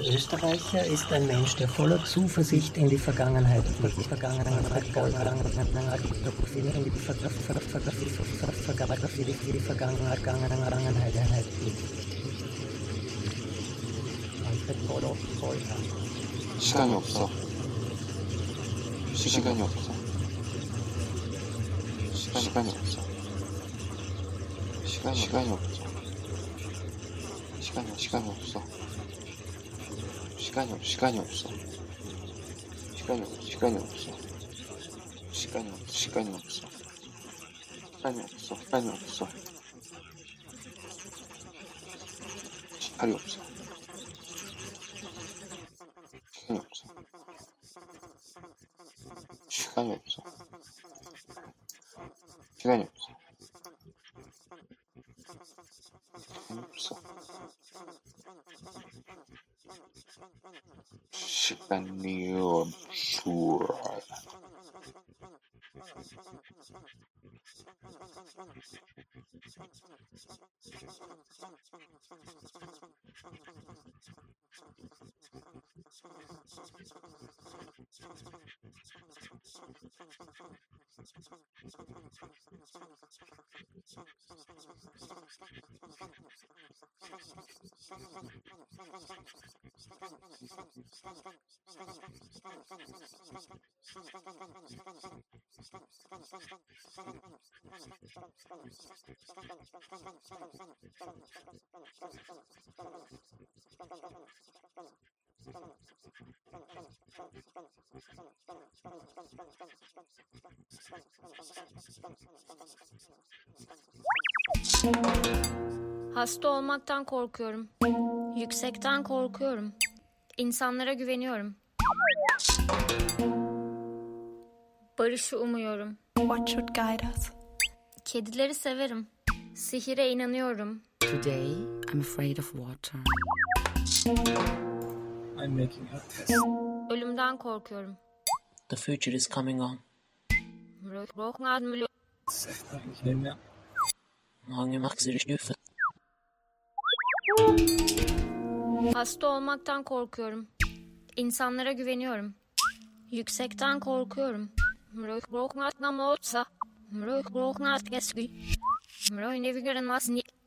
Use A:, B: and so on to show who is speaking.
A: Österreicher ist ein Mensch, der voller Zuversicht in die Vergangenheit blickt. Die Vergangenheit blickt.
B: 시간이 없어. 시간이 없어. 시간이 없어. 시간이 없어. 시간이 없어. 시간이 없어. 시간이 없어. 시간이 없어. 시간이 없어. 시간이 없어. 시간이 없어. 시간이 없어. 시간이 없어. 시간이 없어. 시간이 없어. 시간이 없어.
C: Hasta olmaktan korkuyorum. Yüksekten korkuyorum. İnsanlara güveniyorum. Barışı umuyorum.
D: What should guide us?
C: Kedileri severim. Sihire inanıyorum.
E: Today, I'm afraid of water.
F: I'm making a test.
C: Ölümden korkuyorum.
E: The future is coming on.
F: Sagt eigentlich nicht mehr.
E: Mange makser i snufet.
C: Hasta olmaktan korkuyorum. İnsanlara güveniyorum. Yüksekten korkuyorum. Mrok boknat namotsa. Mrok boknat kesgü. Mrok nevigerin masni.